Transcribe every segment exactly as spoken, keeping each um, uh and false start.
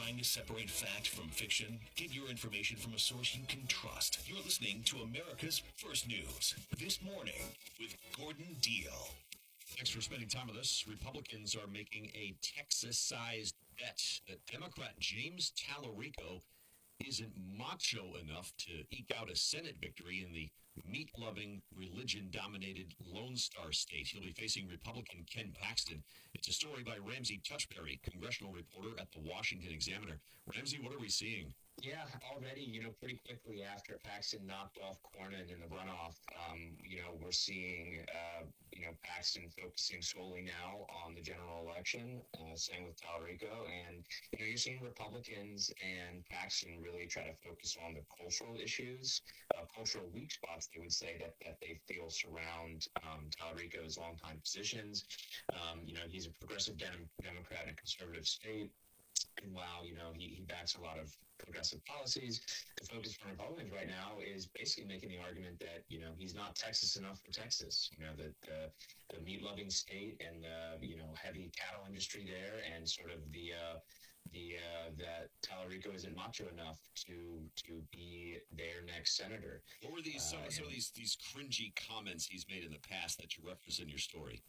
Trying to separate fact from fiction? Get your information from a source you can trust. You're listening to America's First News. This morning with Gordon Deal. Thanks for spending time with us. Republicans are making a Texas-sized bet that Democrat James Tallarico isn't macho enough to eke out a Senate victory in the meat-loving, religion-dominated Lone Star State. He'll be facing Republican Ken Paxton. It's a story by Ramsey Touchberry, congressional reporter at the Washington Examiner. Ramsey, what are we seeing? Yeah, already, you know, pretty quickly after Paxton knocked off Cornyn in the runoff, um, you know, we're seeing, uh, you know, Paxton focusing solely now on the general election, uh, same with Tallarico. And, you know, you're seeing Republicans and Paxton really try to focus on the cultural issues, uh, cultural weak spots, they would say, that, that they feel surround um, Tallarico's longtime positions. Um, you know, he's a progressive dem- Democrat in a conservative state. And while, you know, he, he backs a lot of progressive policies, the focus for Republicans right now is basically making the argument that, you know, he's not Texas enough for Texas. You know, that the, the meat-loving state and, uh, you know, heavy cattle industry there, and sort of the, uh, the uh, that Tallarico isn't macho enough to to be their next senator. What were these, some, Uh, some of these, these cringy comments he's made in the past that you reference in your story?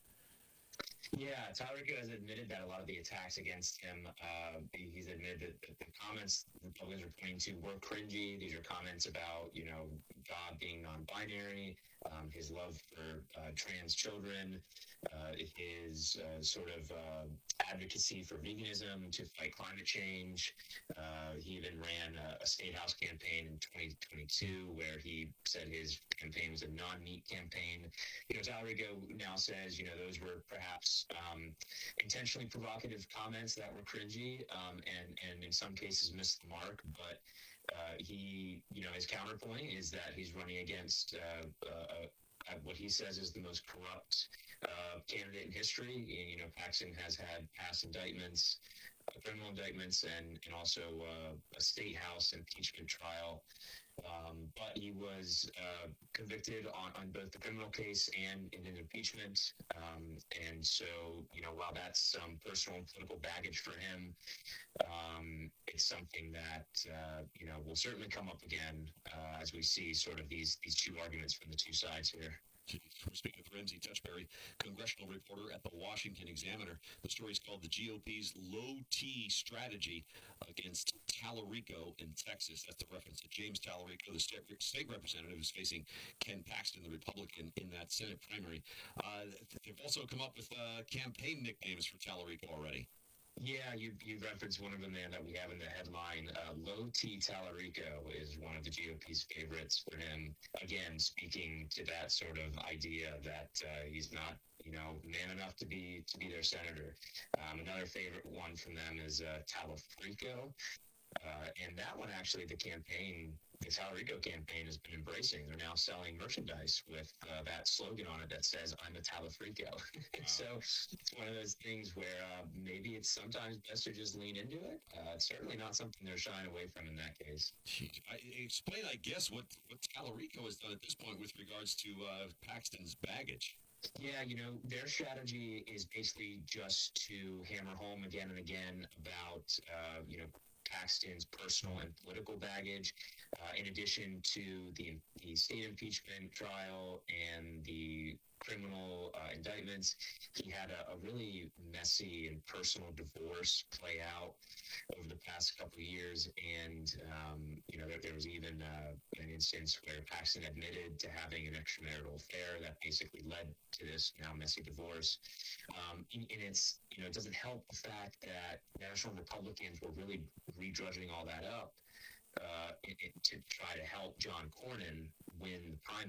Yeah, Tallarico has admitted that a lot of the attacks against him, uh, he's admitted that, that the comments Republicans are pointing to were cringy. These are comments about, you know, God being non-binary, um, his love for uh, trans children, uh, his uh, sort of uh, advocacy for veganism to fight climate change. Uh, he even ran a, a state house campaign in twenty twenty-two where he said his campaign was a non-meat campaign. You know, Tallarico now says, you know, those were perhaps um, intentionally provocative comments that were cringy, um, and, and in some cases missed the mark. But uh, he, you know, his counterpoint is that he's running against uh, uh, uh, what he says is the most corrupt uh, candidate in history. You know, Paxton has had past indictments, uh, criminal indictments, and, and also uh, a state house impeachment trial. Um, but he was uh, convicted on, on both the criminal case and in an impeachment. Um, and so, you know, while that's some personal and political baggage for him, um, it's something that, uh, you know, will certainly come up again uh, as we see sort of these, these two arguments from the two sides here. We're speaking with Ramsey Touchberry, congressional reporter at the Washington Examiner. The story is called The G O P's Low T Strategy Against Tallarico in Texas. That's the reference to James Tallarico, the state, state representative who's facing Ken Paxton, the Republican, in that Senate primary. Uh, they've also come up with uh, campaign nicknames for Tallarico already. Yeah, you you referenced one of them there that we have in the headline. Uh, Low T Tallarico is one of the G O P's favorites for him. Again, speaking to that sort of idea that uh, he's not, you know, man enough to be to be their senator. Um, another favorite one from them is uh, Talafrico. Uh, and that one, actually, the campaign, the Tallarico campaign has been embracing. They're now selling merchandise with uh, that slogan on it that says, "I'm a Talafrico." Wow. So it's one of those things where uh, maybe it's sometimes best to just lean into it. Uh, it's certainly not something they're shying away from in that case. Jeez. I, explain, I guess, what, what Tallarico has done at this point with regards to uh, Paxton's baggage. Yeah, you know, their strategy is basically just to hammer home again and again about, uh, you know, Paxton's personal and political baggage, uh, in addition to the, the state impeachment trial and the criminal uh, indictments. He had a, a really messy and personal divorce play out over the past couple of years. And, um, you know, there, there was even uh, an instance where Paxton admitted to having an extramarital affair that basically led to this now messy divorce. Um, and, and it's, you know, it doesn't help the fact that national Republicans were really redrudging all that up uh, in, in, to try to help John Cornyn win the primary.